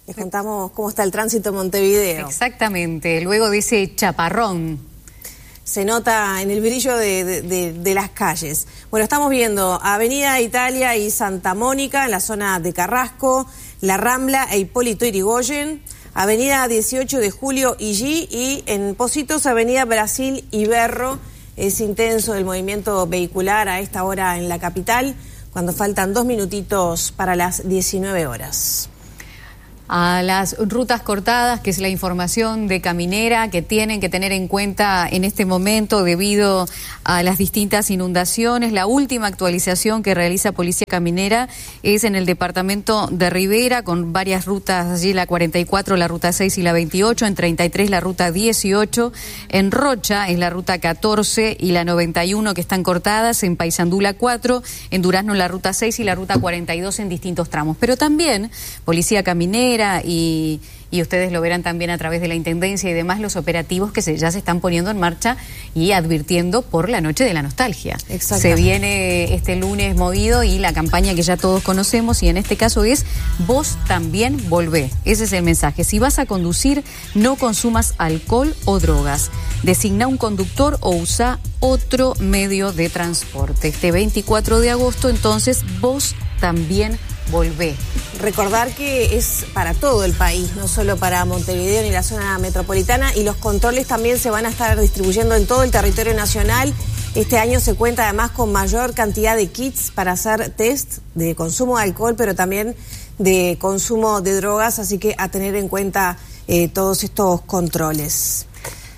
Les contamos cómo está el tránsito en Montevideo. Exactamente, luego de ese chaparrón. Se nota en el brillo de las calles. Bueno, estamos viendo Avenida Italia y Santa Mónica en la zona de Carrasco, La Rambla e Hipólito Yrigoyen, Avenida 18 de Julio Igi y en Pocitos Avenida Brasil y Berro. Es intenso el movimiento vehicular a esta hora en la capital, cuando faltan 2 minutitos para las 19 horas. A las rutas cortadas, que es la información de Caminera que tienen que tener en cuenta en este momento debido a las distintas inundaciones. La última actualización que realiza Policía Caminera es en el departamento de Rivera, con varias rutas allí, la 44, la ruta 6 y la 28, en 33 la ruta 18, en Rocha es la ruta 14 y la 91 que están cortadas, en Paysandú la 4, en Durazno la ruta 6 y la ruta 42 en distintos tramos. Pero también Policía Caminera y ustedes lo verán también a través de la Intendencia y demás, los operativos que ya se están poniendo en marcha y advirtiendo por la Noche de la Nostalgia. Se viene este lunes movido y la campaña que ya todos conocemos, y en este caso es Vos también volvé. Ese es el mensaje. Si vas a conducir, no consumas alcohol o drogas. Designa un conductor o usa otro medio de transporte. Este 24 de agosto, entonces, Vos también volvé. Recordar que es para todo el país, no solo para Montevideo ni la zona metropolitana, y los controles también se van a estar distribuyendo en todo el territorio nacional. Este año se cuenta además con mayor cantidad de kits para hacer test de consumo de alcohol, pero también de consumo de drogas, así que a tener en cuenta todos estos controles.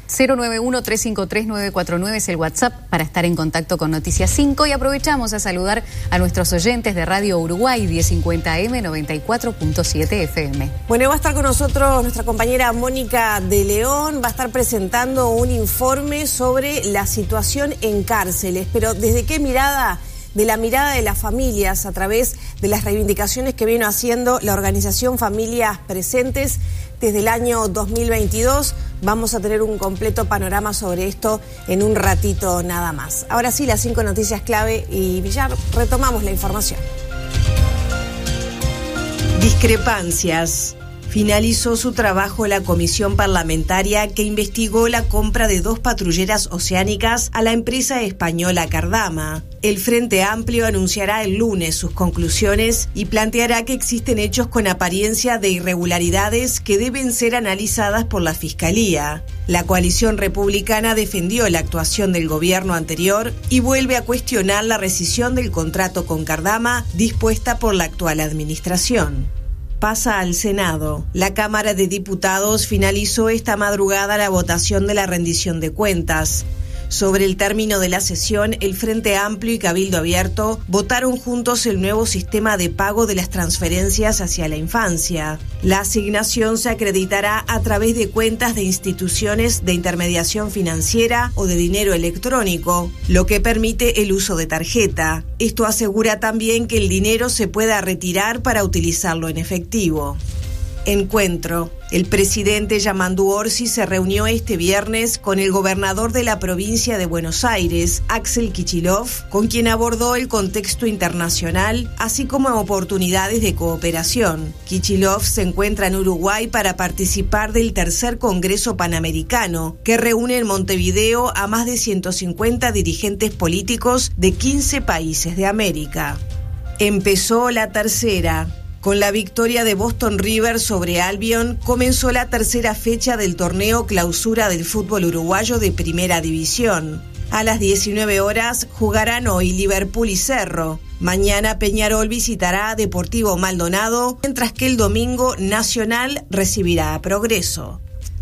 091-353-949 es el WhatsApp para estar en contacto con Noticias 5, y aprovechamos a saludar a nuestros oyentes de Radio Uruguay 1050M 94.7 FM. Bueno, va a estar con nosotros nuestra compañera Mónica de León, va a estar presentando un informe sobre la situación en cárceles, pero ¿desde qué mirada? De la mirada de las familias, a través de las reivindicaciones que vino haciendo la organización Familias Presentes desde el año 2022. Vamos a tener un completo panorama sobre esto en un ratito nada más. Ahora sí, las 5 noticias clave, y Villar, retomamos la información. Discrepancias. Finalizó su trabajo la comisión parlamentaria que investigó la compra de 2 patrulleras oceánicas a la empresa española Cardama. El Frente Amplio anunciará el lunes sus conclusiones y planteará que existen hechos con apariencia de irregularidades que deben ser analizadas por la Fiscalía. La coalición republicana defendió la actuación del gobierno anterior y vuelve a cuestionar la rescisión del contrato con Cardama dispuesta por la actual administración. Pasa al Senado. La Cámara de Diputados finalizó esta madrugada la votación de la rendición de cuentas. Sobre el término de la sesión, el Frente Amplio y Cabildo Abierto votaron juntos el nuevo sistema de pago de las transferencias hacia la infancia. La asignación se acreditará a través de cuentas de instituciones de intermediación financiera o de dinero electrónico, lo que permite el uso de tarjeta. Esto asegura también que el dinero se pueda retirar para utilizarlo en efectivo. Encuentro. El presidente Yamandu Orsi se reunió este viernes con el gobernador de la provincia de Buenos Aires, Axel Kicillof, con quien abordó el contexto internacional, así como oportunidades de cooperación. Kicillof se encuentra en Uruguay para participar del tercer Congreso Panamericano, que reúne en Montevideo a más de 150 dirigentes políticos de 15 países de América. Empezó la tercera. Con la victoria de Boston River sobre Albion, comenzó la tercera fecha del torneo Clausura del fútbol uruguayo de Primera División. A las 19 horas jugarán hoy Liverpool y Cerro. Mañana Peñarol visitará a Deportivo Maldonado, mientras que el domingo Nacional recibirá a Progreso.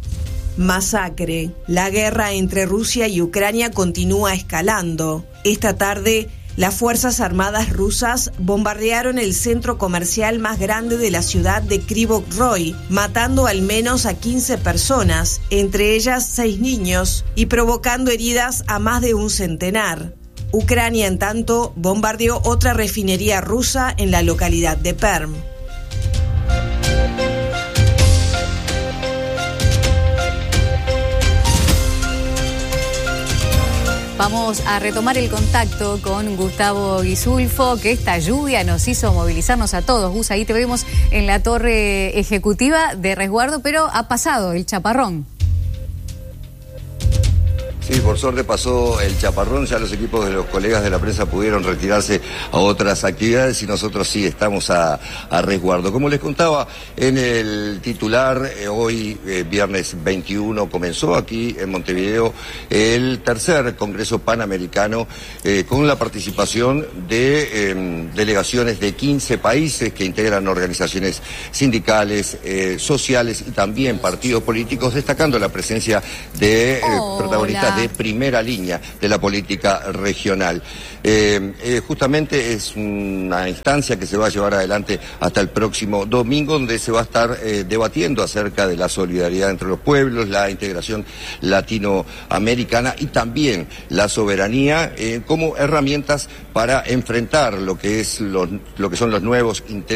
Masacre. La guerra entre Rusia y Ucrania continúa escalando. Esta tarde, las Fuerzas Armadas rusas bombardearon el centro comercial más grande de la ciudad de Kryvyi Rih, matando al menos a 15 personas, entre ellas 6 niños, y provocando heridas a más de un centenar. Ucrania, en tanto, bombardeó otra refinería rusa en la localidad de Perm. Vamos a retomar el contacto con Gustavo Guisulfo, que esta lluvia nos hizo movilizarnos a todos. Gus, ahí te vemos en la torre ejecutiva de resguardo, pero ha pasado el chaparrón. Sí, por suerte pasó el chaparrón, ya los equipos de los colegas de la prensa pudieron retirarse a otras actividades y nosotros sí estamos a resguardo. Como les contaba en el titular, hoy viernes 21 comenzó aquí en Montevideo el tercer Congreso Panamericano con la participación de delegaciones de 15 países que integran organizaciones sindicales, sociales y también partidos políticos, destacando la presencia de protagonistas de primera línea de la política regional. Justamente es una instancia que se va a llevar adelante hasta el próximo domingo, donde se va a estar debatiendo acerca de la solidaridad entre los pueblos, la integración latinoamericana y también la soberanía como herramientas para enfrentar lo que son los nuevos intentos